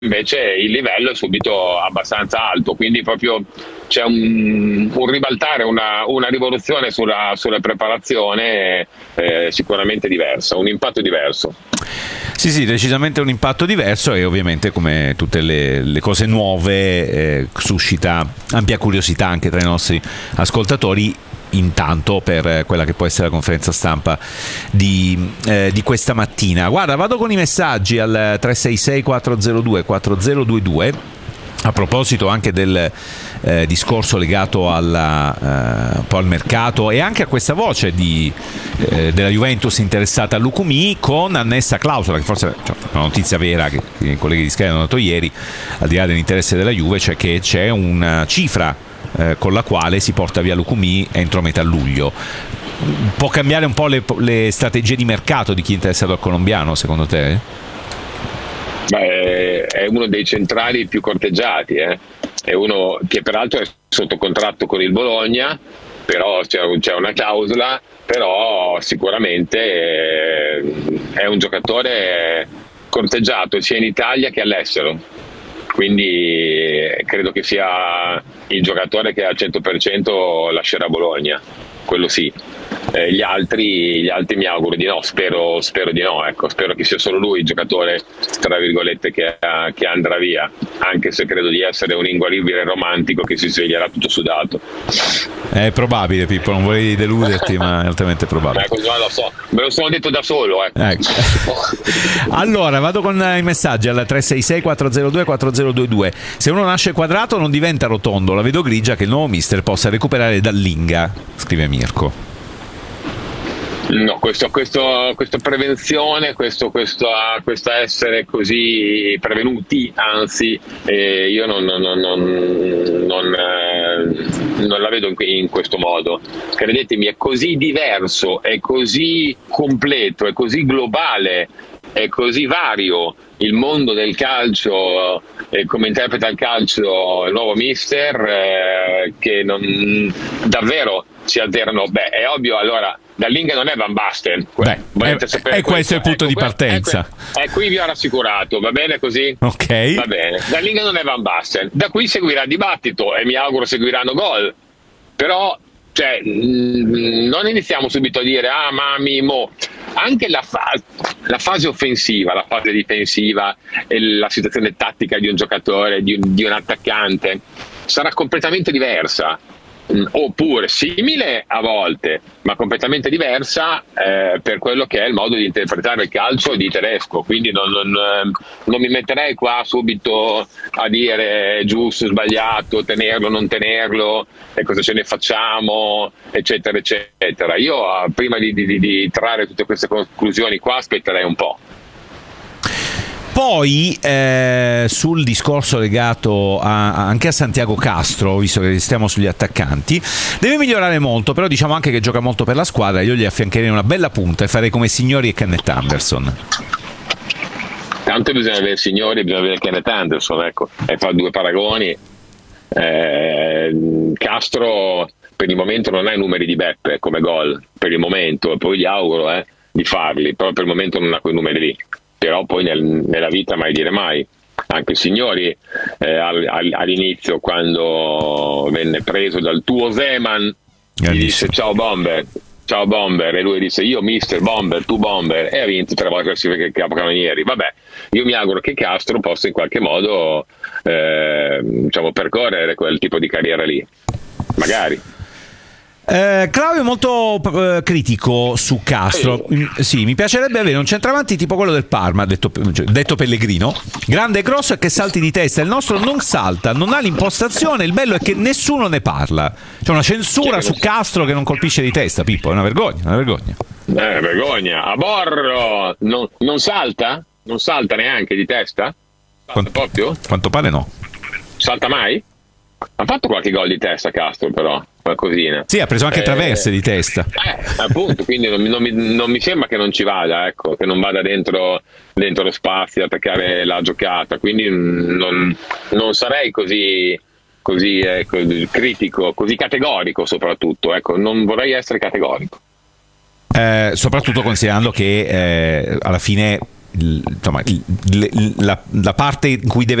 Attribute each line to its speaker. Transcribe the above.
Speaker 1: invece il livello è subito abbastanza alto, quindi proprio c'è un ribaltare, una rivoluzione sulla preparazione sicuramente diversa, un impatto diverso.
Speaker 2: Sì, sì, decisamente un impatto diverso e ovviamente come tutte le cose nuove suscita ampia curiosità anche tra i nostri ascoltatori, intanto per quella che può essere la conferenza stampa di questa mattina. Guarda, vado con i messaggi al 366 402 4022 a proposito anche del discorso legato un po' al mercato e anche a questa voce della Juventus interessata a Lukumi, con annessa clausola, che forse è una notizia vera che i colleghi di Sky hanno dato ieri, al di là dell'interesse della Juve, cioè che c'è una cifra con la quale si porta via Lukumi entro metà luglio. Può cambiare un po' le strategie di mercato di chi è interessato al colombiano, secondo te?
Speaker 1: Beh, è uno dei centrali più corteggiati, è uno che peraltro è sotto contratto con il Bologna, però c'è una clausola, però sicuramente è un giocatore corteggiato sia in Italia che all'estero, quindi credo che sia il giocatore che al 100% lascerà Bologna, quello sì. Gli altri mi auguro di no, spero di no, ecco. Spero che sia solo lui il giocatore tra virgolette che andrà via, anche se credo di essere un inguaribile romantico che si sveglierà tutto sudato.
Speaker 2: È probabile, Pippo, non vorrei deluderti, ma è altamente probabile.
Speaker 1: Lo so, me lo sono detto da solo, ecco.
Speaker 2: Allora, vado con i messaggi al 366 402 4022. Se uno nasce quadrato non diventa rotondo, la vedo grigia che il nuovo mister possa recuperare dall'Inga, scrive Mirko.
Speaker 1: No, questa prevenzione, questo essere così prevenuti, anzi, io non la vedo in questo modo. Credetemi, è così diverso, è così completo, è così globale, è così vario il mondo del calcio e come interpreta il calcio il nuovo mister, che davvero si azzerano. Beh, è ovvio, allora dall'Inga non è Van Basten,
Speaker 2: e questo è il punto di partenza.
Speaker 1: Qui vi ho rassicurato, va bene così?
Speaker 2: Ok,
Speaker 1: va bene. Dall'Inga non è Van Basten, da qui seguirà dibattito e mi auguro seguiranno gol, però non iniziamo subito a dire anche la fase offensiva, la fase difensiva e la situazione tattica di un giocatore, di un attaccante sarà completamente diversa, oppure simile a volte, ma completamente diversa per quello che è il modo di interpretare il calcio di Tedesco. Quindi non mi metterei qua subito a dire giusto, sbagliato, tenerlo, non tenerlo, e cosa ce ne facciamo, eccetera, eccetera. Io prima di trarre tutte queste conclusioni qua aspetterei un po'.
Speaker 2: Poi sul discorso legato anche a Santiago Castro, visto che stiamo sugli attaccanti, deve migliorare molto, però diciamo anche che gioca molto per la squadra. Io gli affiancherei una bella punta e farei come Signori e Kenneth Anderson.
Speaker 1: Tanto bisogna avere Signori, bisogna avere Kenneth Anderson, ecco, e fare due paragoni. Castro per il momento non ha i numeri di Beppe come gol, per il momento, poi gli auguro di farli, però per il momento non ha quei numeri lì. Però poi nella vita mai dire mai. Anche Signori all'inizio, quando venne preso dal tuo Zeman, gli disse ciao Bomber, e lui disse io mister Bomber, tu Bomber, e ha vinto 3 volte il capocannonieri. Vabbè, io mi auguro che Castro possa in qualche modo percorrere quel tipo di carriera lì, magari.
Speaker 2: Claudio è molto critico su Castro. Sì, mi piacerebbe avere un centravanti tipo quello del Parma, detto Pellegrino, grande e grosso e che salti di testa. Il nostro non salta, non ha l'impostazione, il bello è che nessuno ne parla. C'è una censura su Castro che non colpisce di testa, Pippo, è una vergogna, una vergogna.
Speaker 1: Vergogna. A Borro non salta? Non salta neanche di testa? Proprio?
Speaker 2: Quanto pare no.
Speaker 1: Salta mai? Ha fatto qualche gol di testa Castro, però qualcosina.
Speaker 2: Sì, ha preso anche traverse di testa.
Speaker 1: Appunto, quindi non mi sembra che non ci vada, ecco, che non vada dentro lo spazio ad attaccare la giocata. Quindi non sarei così critico, così categorico soprattutto. Ecco, non vorrei essere categorico.
Speaker 2: Soprattutto considerando che alla fine la parte in cui deve